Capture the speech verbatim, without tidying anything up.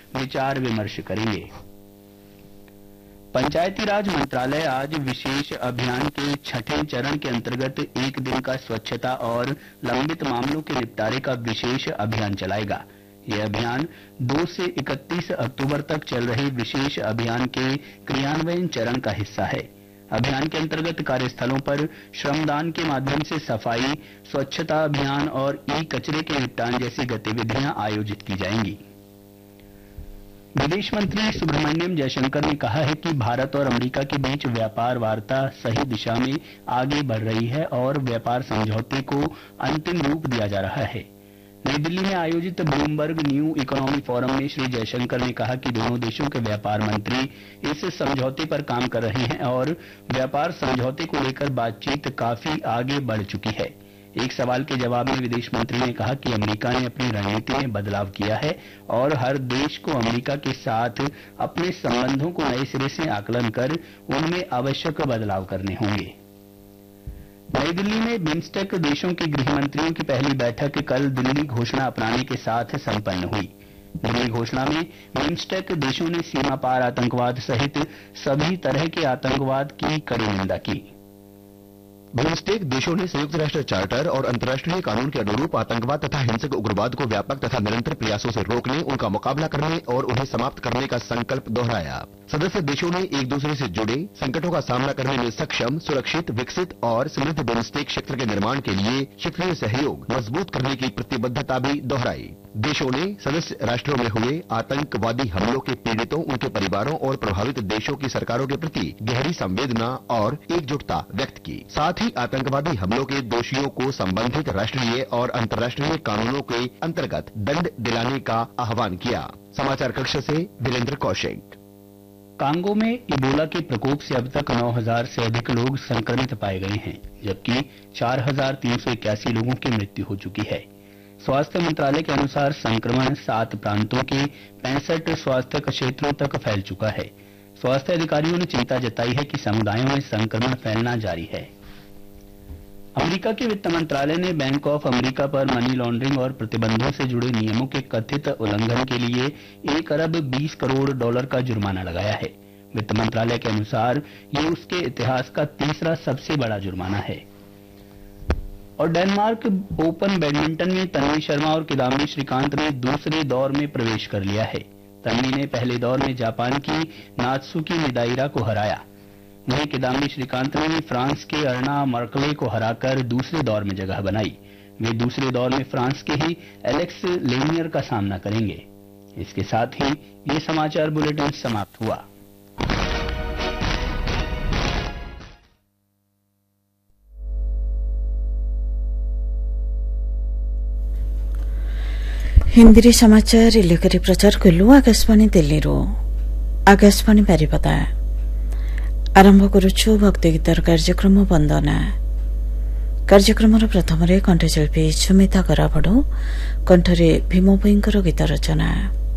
विचार विमर्श करेंगे। पंचायती राज मंत्रालय आज विशेष अभियान के छठे चरण के अंतर्गत एक दिन का स्वच्छता और लंबित मामलों के निपटारे का विशेष अभियान चलाएगा। यह अभियान दो से इकतीस अक्टूबर तक चल रहे विशेष अभियान के क्रियान्वयन चरण का हिस्सा है। अभियान के अंतर्गत कार्यस्थलों पर श्रमदान के माध्यम से सफाई, स्वच्छता अभियान और ई कचरे के निपटान जैसी गतिविधियां आयोजित की जाएंगी। विदेश मंत्री सुब्रमण्यम जयशंकर ने कहा है कि भारत और अमेरिका के बीच व्यापार वार्ता सही दिशा में आगे बढ़ रही है और व्यापार समझौते को अंतिम रूप दिया जा रहा है। नई दिल्ली में आयोजित ब्लूमबर्ग न्यू इकोनॉमी फोरम में श्री जयशंकर ने कहा कि दोनों देशों के व्यापार मंत्री इस समझौते पर काम कर रहे हैं और व्यापार समझौते को लेकर बातचीत काफी आगे बढ़ चुकी है। एक सवाल के जवाब में विदेश मंत्री ने कहा कि अमेरिका ने अपनी रणनीति में बदलाव किया है और हर देश को अमेरिका के साथ अपने संबंधों को नए सिरे से आकलन कर उनमें आवश्यक बदलाव करने होंगे। नई दिल्ली में बिम्स्टेक देशों के गृह मंत्रियों की पहली बैठक कल दिल्ली घोषणा अपनाने के साथ संपन्न हुई। दिल्ली घोषणा में बिम्स्टेक देशों ने सीमा पार आतंकवाद सहित सभी तरह के आतंकवाद की कड़ी निंदा की। बिम्स्टेक देशों ने संयुक्त राष्ट्र चार्टर और अंतर्राष्ट्रीय कानून के अनुरूप आतंकवाद तथा हिंसक उग्रवाद को व्यापक तथा निरंतर प्रयासों से रोकने, उनका मुकाबला करने और उन्हें समाप्त करने का संकल्प दोहराया। सदस्य देशों ने एक दूसरे से जुड़े संकटों का सामना करने में सक्षम, सुरक्षित, विकसित और समृद्ध बिम्स्टेक क्षेत्र के निर्माण के लिए क्षेत्रीय सहयोग मजबूत करने की प्रतिबद्धता भी दोहराई। देशों ने सदस्य राष्ट्रों में हुए आतंकवादी हमलों के पीड़ितों, उनके परिवारों और प्रभावित देशों की सरकारों के प्रति गहरी संवेदना और एकजुटता व्यक्त की। साथ ही आतंकवादी हमलों के दोषियों को संबंधित राष्ट्रीय और अंतर्राष्ट्रीय कानूनों के अंतर्गत दंड दिलाने का आह्वान किया। समाचार कक्ष से वीरेंद्र कौशिक। कांगो में इबोला के प्रकोप से अब तक नौ हजार से अधिक लोग संक्रमित पाए गए हैं, जबकि चार हजार तीन सौ इक्यासी लोगों की मृत्यु हो चुकी है। स्वास्थ्य मंत्रालय के अनुसार संक्रमण सात प्रांतों के पैंसठ स्वास्थ्य क्षेत्रों तक फैल चुका है। स्वास्थ्य अधिकारियों ने चिंता जताई है कि समुदायों में संक्रमण फैलना जारी है। अमेरिका के वित्त मंत्रालय ने बैंक ऑफ अमेरिका पर मनी लॉन्ड्रिंग और प्रतिबंधों से जुड़े नियमों के कथित उल्लंघन के लिए एक अरब बीस करोड़ डॉलर का जुर्माना लगाया है। वित्त मंत्रालय के अनुसार ये उसके इतिहास का तीसरा सबसे बड़ा जुर्माना है। और डेनमार्क ओपन बैडमिंटन में तन्वी शर्मा और किदाम्बी श्रीकांत ने दूसरे दौर में प्रवेश कर लिया है। तन्वी ने पहले दौर में जापान की नात्सुकी मिदाइरा को हराया, वहीं किदाम्बी श्रीकांत ने फ्रांस के अर्ना मर्कले को हराकर दूसरे दौर में जगह बनाई। वे दूसरे दौर में फ्रांस के ही एलेक्स लेनियर का सामना करेंगे। इसके साथ ही ये समाचार बुलेटिन समाप्त हुआ। हिंदी समाचार इलाकारे प्रचार कलु आकाशवाणी दिल्ली रो आकाशवाणी बारिपदा आरंभ करुछु भक्ति गीतर कार्यक्रम वंदना। कार्यक्रम प्रथम कंठशिल्पी सुमिता गराबड़ कंठरे भीम भईंकर गीत रचना।